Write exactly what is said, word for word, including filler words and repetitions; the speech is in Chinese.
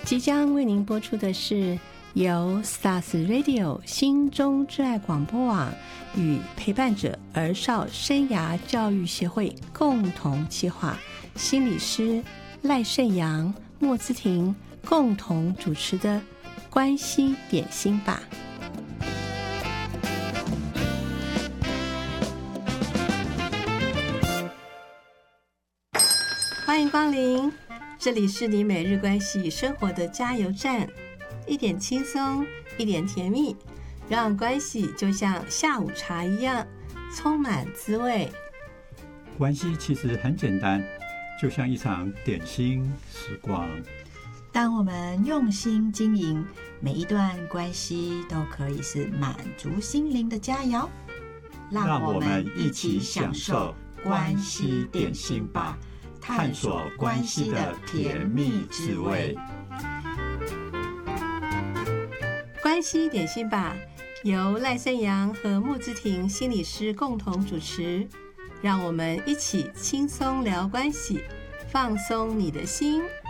即将为您播出的是由 Stars Radio 心中之爱广播网与陪伴者儿少生涯教育协会共同企划，心理师赖胜阳、莫姿婷共同主持的关系点心吧。欢迎光临，这里是你每日关系生活的加油站，一点轻松，一点甜蜜，让关系就像下午茶一样充满滋味。 关系其实很简单，就像一场点心时光。 当我们用心经营，每一段关系都可以是满足心灵的佳肴。 让我们一起享受关系点心吧，探索关系的甜蜜滋味。 关系点心吧，由赖胜阳和莫姿婷心理师共同主持，让我们一起轻松聊关系，放松你的心，